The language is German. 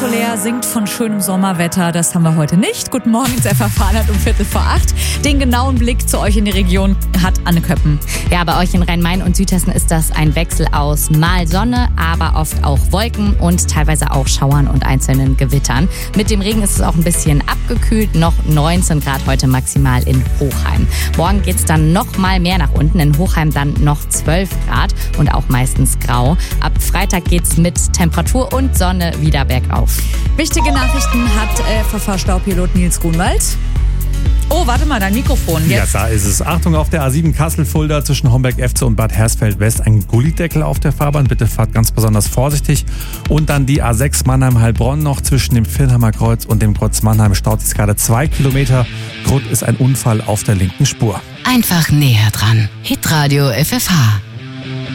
Soler singt von schönem Sommerwetter. Das haben wir heute nicht. Guten Morgen ins FFH-Land um 7:45. Den genauen Blick zu euch in die Region hat Anne Köppen. Ja, bei euch in Rhein-Main und Südhessen ist das ein Wechsel aus mal Sonne, aber oft auch Wolken und teilweise auch Schauern und einzelnen Gewittern. Mit dem Regen ist es auch ein bisschen abgekühlt. Noch 19 Grad heute maximal in Hochheim. Morgen geht es dann noch mal mehr nach unten. In Hochheim dann noch 12 Grad und auch meistens grau. Ab Freitag geht's mit Temperatur und Sonne wieder bergauf. Wichtige Nachrichten hat FFH-Staupilot Nils Grunwald. Oh, warte mal, dein Mikrofon jetzt. Ja, da ist es. Achtung, auf der A7 Kassel-Fulda zwischen Homberg-Efze und Bad Hersfeld-West ein Gullideckel auf der Fahrbahn. Bitte fahrt ganz besonders vorsichtig. Und dann die A6 Mannheim-Heilbronn noch zwischen dem Vilheimer Kreuz und dem Kreuz Mannheim staut sich gerade 2 Kilometer. Grund ist ein Unfall auf der linken Spur. Einfach näher dran. Hitradio FFH.